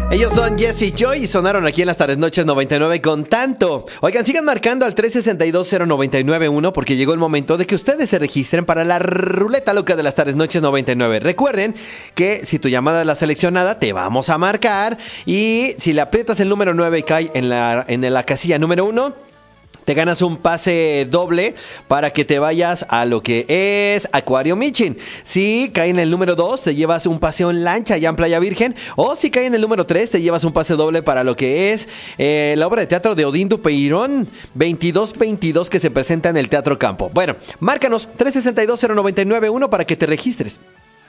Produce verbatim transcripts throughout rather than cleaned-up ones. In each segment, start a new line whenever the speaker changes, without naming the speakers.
Ellos son Jesse y Joy y sonaron aquí en las tardes noches noventa y nueve con tanto. Oigan, sigan marcando al tres seis dos cero nueve nueve uno porque llegó el momento de que ustedes se registren para la ruleta loca de las tardes noches noventa y nueve. Recuerden que si tu llamada es la seleccionada, te vamos a marcar. Y si le aprietas el número nueve y cae en la, en la casilla número uno, te ganas un pase doble para que te vayas a lo que es Acuario Michin. Si cae en el número dos, te llevas un paseo en lancha allá en Playa Virgen. O si cae en el número tres, te llevas un pase doble para lo que es eh, la obra de teatro de Odín Dupeirón veintidós veintidós que se presenta en el Teatro Campo. Bueno, márcanos tres seis dos cero nueve nueve uno para que te registres.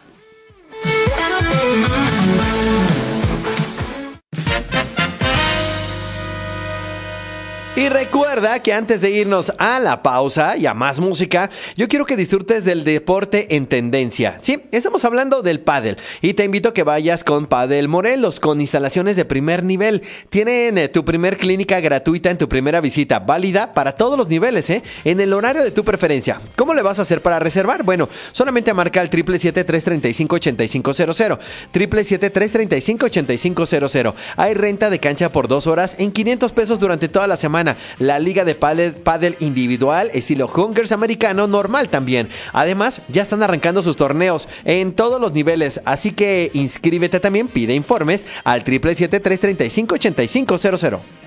Y recuerda que antes de irnos a la pausa y a más música, yo quiero que disfrutes del deporte en tendencia. Sí, estamos hablando del pádel y te invito a que vayas con Padel Morelos, con instalaciones de primer nivel. Tienen eh, tu primer clínica gratuita en tu primera visita, válida para todos los niveles, ¿eh? En el horario de tu preferencia. ¿Cómo le vas a hacer para reservar? Bueno, solamente marca al siete siete siete, tres tres cinco, ocho cinco cero cero. siete siete siete, tres tres cinco, ocho cinco cero cero. Hay renta de cancha por dos horas en quinientos pesos durante toda la semana. La liga de pádel, pádel individual estilo Hunkers americano normal también. Además, ya están arrancando sus torneos en todos los niveles, así que inscríbete también, pide informes al siete siete siete, tres tres cinco, ocho cinco cero cero.